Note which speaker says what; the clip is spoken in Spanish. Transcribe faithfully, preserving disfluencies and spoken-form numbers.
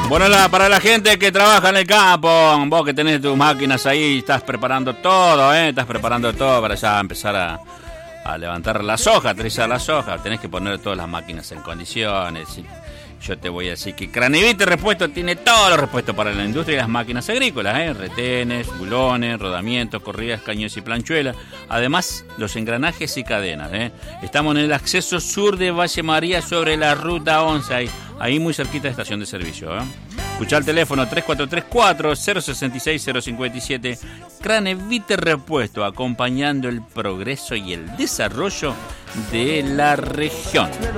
Speaker 1: Bueno, la, para la gente que trabaja en el campo, vos que tenés tus máquinas ahí, estás preparando todo, ¿eh? Estás preparando todo para ya empezar a, a levantar las hojas, trizar las hojas. Tenés que poner todas las máquinas en condiciones. ¿Sí? Yo te voy a decir que Craneviter Repuestos tiene todos los repuestos para la industria y las máquinas agrícolas, ¿eh? Retenes, bulones, rodamientos, corridas, cañones y planchuelas. Además, los engranajes y cadenas, ¿eh? Estamos en el acceso sur de Valle María sobre la ruta once, ahí, ahí muy cerquita de estación de servicio, ¿eh? Escuchá el teléfono tres cuatro tres cuatro, cero seis seis, cero cinco siete. Craneviter Repuesto, acompañando el progreso y el desarrollo de la región.